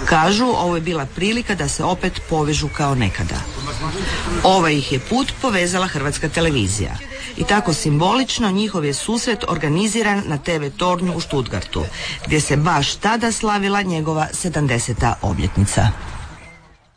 Kažu, ovo je bila prilika da se opet povežu kao nekada. Ovaj ih je put povezala Hrvatska televizija. I tako simbolično njihov je susret organiziran na TV Tornju u Stuttgartu, gdje se baš tada slavila njegova 70. obljetnica.